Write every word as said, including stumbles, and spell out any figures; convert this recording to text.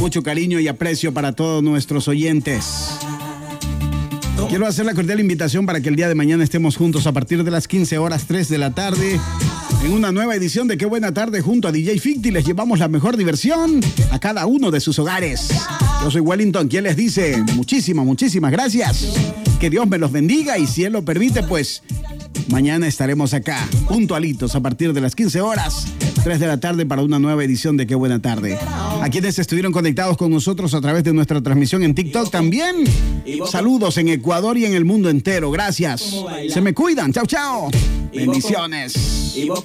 mucho cariño y aprecio para todos nuestros oyentes. Quiero hacer la cordial invitación para que el día de mañana estemos juntos a partir de las quince horas, tres de la tarde, en una nueva edición de Qué Buena Tarde junto a D J Ficti. Les llevamos la mejor diversión a cada uno de sus hogares. Yo soy Wellington, quien les dice muchísimas, muchísimas gracias. Que Dios me los bendiga y si Él lo permite, pues mañana estaremos acá, puntualitos, a partir de las quince horas, tres de la tarde, para una nueva edición de Qué Buena Tarde. A quienes estuvieron conectados con nosotros a través de nuestra transmisión en TikTok también, saludos en Ecuador y en el mundo entero. Gracias. Se me cuidan. Chao, chao. Bendiciones.